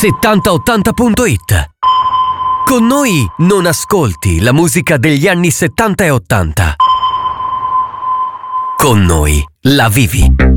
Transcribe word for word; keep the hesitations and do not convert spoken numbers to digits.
settanta ottanta punto it. Con noi non ascolti la musica degli anni settanta e ottanta. Con noi la vivi.